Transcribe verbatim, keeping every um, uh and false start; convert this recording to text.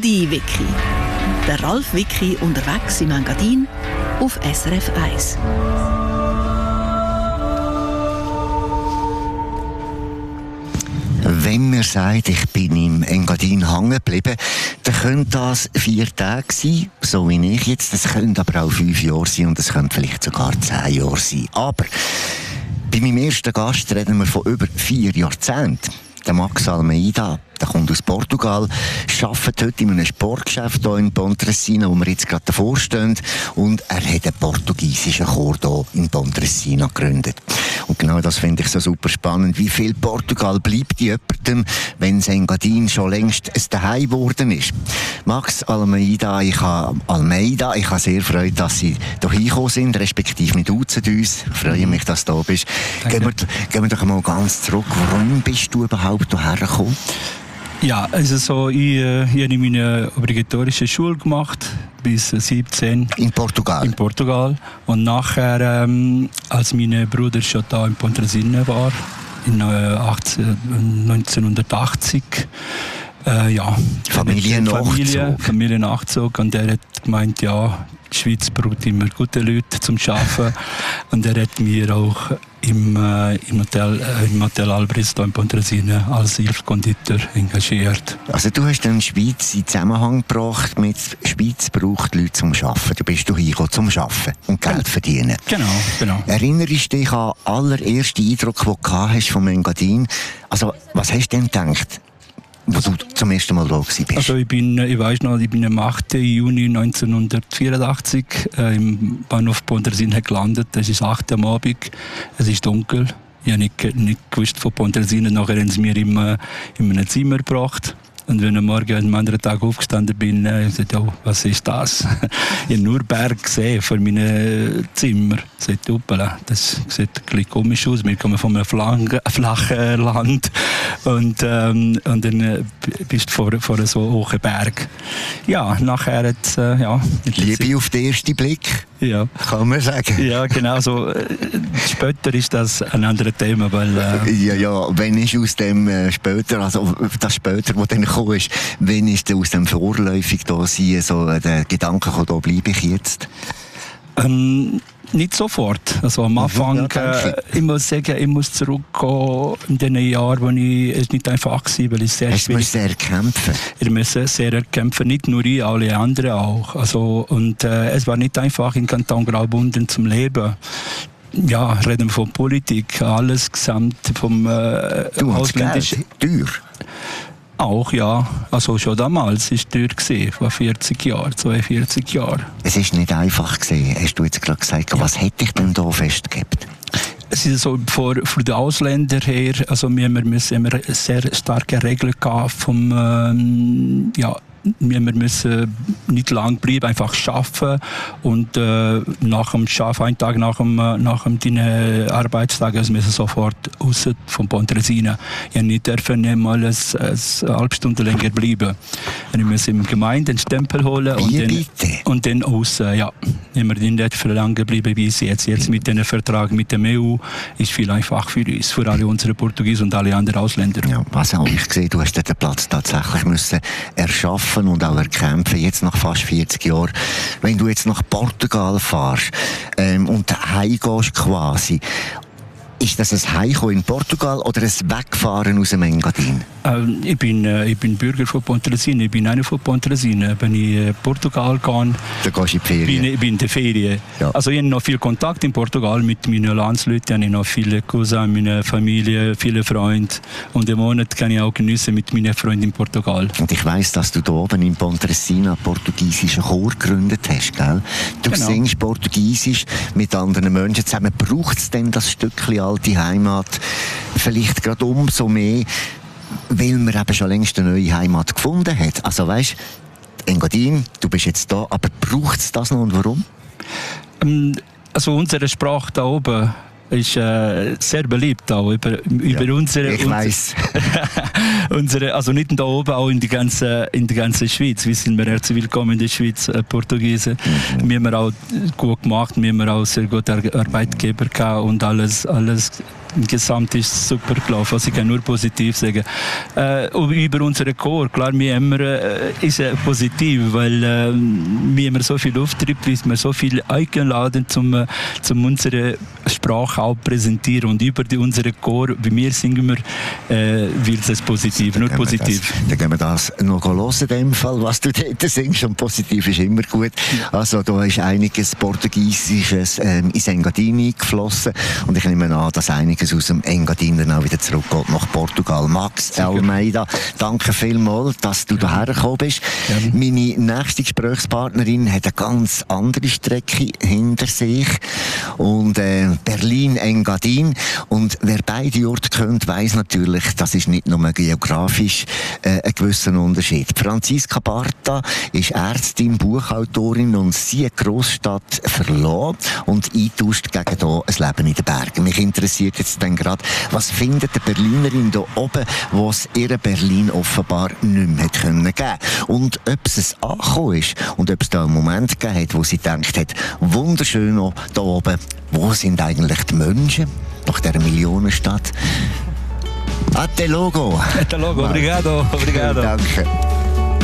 Mundi-Wiki. Der Ralf Wiki unterwegs im Engadin auf S R F eins. Wenn man sagt, ich bin im Engadin hängen geblieben, dann können das vier Tage sein, so wie ich jetzt. Das können aber auch fünf Jahre sein und es können vielleicht sogar zehn Jahre sein. Aber bei meinem ersten Gast reden wir von über vier Jahrzehnten. Der Max Almeida, der kommt aus Portugal, arbeitet heute in einem Sportgeschäft hier in Pontresina, wo wir jetzt gerade davor stehen. Und er hat einen portugiesischen Chor hier in Pontresina gegründet. Und genau das finde ich so super spannend. Wie viel Portugal bleibt jemandem, wenn Engadin schon längst ein Zuhause geworden ist? Max Almeida, ich habe Almeida, ich habe sehr Freude, dass Sie hier hingekommen sind, respektive mit duzen uns. Ich freue mich, dass du da bist. Gehen wir, gehen wir doch mal ganz zurück. Warum bist du überhaupt hierher gekommen? Ja, also so, ich, äh, ich habe meine obligatorische Schule gemacht, bis siebzehn. In Portugal? In Portugal. Und nachher, ähm, als mein Bruder schon da in Pontresina war, in äh, achtzehn, neunzehnhundertachtzig, äh, ja. Familiennachzug. Familie, Familiennachzug. Und er hat gemeint, ja, die Schweiz braucht immer gute Leute zum Arbeiten. Und er hat mir auch im, äh, im, Hotel, äh, im Hotel Albris in Pontresina als Hilfskonditor engagiert. Also du hast dann die Schweiz in Zusammenhang gebracht mit die Schweiz braucht Leute zum Arbeiten. Du bist hiergekommen zum Arbeiten und Geld verdienen. Genau, genau. Erinnerst du dich an den allerersten Eindruck, den du hast vom Engadin? Also was hast du denn gedacht, wo du zum ersten Mal da warst? Also ich bin, ich weiß noch, ich bin am achten Juni neunzehnhundertvierundachtzig äh, im Bahnhof Pontresina gelandet. Es ist acht Uhr am Abend, es ist dunkel. Ich habe nicht, nicht gewusst von Pontresina. Nachher haben sie mir in, in einem Zimmer gebracht. Und wenn ich am Morgen am anderen Tag aufgestanden bin, habe ich gesagt, oh, was ist das? Ich habe nur Berge gesehen vor meinem Zimmer. Ich sagte, hoppala, das sieht ein bisschen komisch aus. Wir kommen von einem flachen Land. Und, ähm, und dann äh, bist du vor, vor so hohen Berg. Ja, nachher hat äh, ja... Liebe auf den ersten Blick, ja. Kann man sagen. Ja, genau so. Äh, später ist das ein anderes Thema, weil... Äh, ja, ja, wenn ist aus dem äh, später, also das später, wo dann gekommen ist, wenn ist denn aus dem vorläufig da sein, so äh, der Gedanke gekommen, da bleibe ich jetzt? Ähm, nicht sofort. Also am Anfang, ja, äh, ich muss sagen, ich muss zurückgehen in den Jahren, wo ich, es nicht einfach war, weil es sehr Hast schwierig... Du musst sehr kämpfen. Wir müssen sehr erkämpfen, nicht nur ich, alle anderen auch. Also, und äh, es war nicht einfach in Kanton Graubünden zum Leben. Ja, reden wir von Politik, alles gesamt vom äh, du hast Geld, teuer. Auch, ja. Also schon damals war es teuer gewesen, vor vierzig Jahren, zweiundvierzig Jahren. Es ist nicht einfach gewesen, hast du jetzt gerade gesagt. Ja. Was hätte ich denn da festgehabt? Es ist so, für, für die Ausländer her, also wir, wir müssen immer sehr starke Regeln gehabt vom, ähm, ja, wir müssen nicht lang bleiben, einfach arbeiten und äh, nach dem Schaffen, einen Tag nach dem, nach dem deinen Arbeitstag, also müssen sofort raus von Pontresina. Ich nicht dürfen nicht mal eine, eine halbe Stunde länger bleiben. Ich muss im Gemeinde einen Stempel holen und Wie dann, bitte? und dann raus. Ja, wir sind nicht für lange geblieben wie jetzt. Jetzt mit dem Vertrag mit dem E U ist viel einfach für uns, für alle unsere Portugiesen und alle anderen Ausländer. Ja, was habe ich gesehen? Du hast den Platz tatsächlich müssen erschaffen und auch erkämpfen, jetzt nach fast vierzig Jahren. Wenn du jetzt nach Portugal fährst ähm, und heimgehst quasi, ist das ein Heimkommen in Portugal oder ein Wegfahren aus dem Engadin? Ähm, ich, bin, äh, ich bin Bürger von Pontresina, ich bin einer von Pontresina. Wenn ich in Portugal gehe, dann gehst du in die Ferien? bin ich bin in der Ferien. Ja. Also ich habe noch viel Kontakt in Portugal mit meinen Landsleuten, ich habe noch viele Cousins, meine Familie, viele Freunde. Und im Monat kann ich auch geniessen mit meinen Freunden in Portugal. Und ich weiss, dass du da oben in Pontresina einen portugiesischen Chor gegründet hast, gell? Du genau. singst Portugiesisch mit anderen Menschen zusammen. Braucht es denn das Stückchen alte Heimat vielleicht gerade umso mehr, weil man eben schon längst eine neue Heimat gefunden hat? Also weisst, Engadin, du bist jetzt da, aber braucht es das noch und warum? Ähm, also unsere Sprache da oben ist äh, sehr beliebt auch über, über ja, unsere, ich weiss. unsere, also nicht da oben, auch in der ganzen, in der ganzen Schweiz. Wir sind herzlich willkommen in der Schweiz, äh, Portugiesen. Mhm. Wir haben auch gut gemacht, wir haben auch sehr gute Arbeitgeber gehabt und alles, alles insgesamt ist es super gelaufen. Also ich kann nur positiv sagen. Äh, über unseren Chor, klar, wir haben, äh, ist äh, positiv, weil äh, wir haben so viel Auftritt, wir so viel eingeladen, um äh, zum unsere Sprache auch präsentieren und über die, unseren Chor, wie wir singen wir, äh, wird es positiv, nur positiv. Das, dann gehen wir das noch hören, in dem Fall, was du dort singst, und positiv ist immer gut. Also da ist einiges Portugiesisches ähm, ins Engadin eingeflossen und ich nehme an, dass einiges aus dem Engadin dann auch wieder zurückgeht nach Portugal. Max Almeida, danke vielmals, dass du ja. hierher gekommen bist. Ja. Meine nächste Gesprächspartnerin hat eine ganz andere Strecke hinter sich und äh, Berlin-Engadin, und wer beide Orte kennt, weiss natürlich, das ist nicht nur geografisch äh, ein gewisser Unterschied. Franziska Barta ist Ärztin, Buchautorin und sie hat die Grossstadt verlassen und eingetauscht gegen hier ein Leben in den Bergen. Mich interessiert jetzt dann gerade, was findet die Berlinerin hier oben, was ihr Berlin offenbar nicht mehr hat können geben. Und ob es angekommen ist und ob es da einen Moment gegeben hat, wo sie gedacht hat, wunderschön hier oben, wo sind eigentlich die Menschen nach dieser Millionenstadt? Até logo! Até logo, obrigado, obrigado. Danke.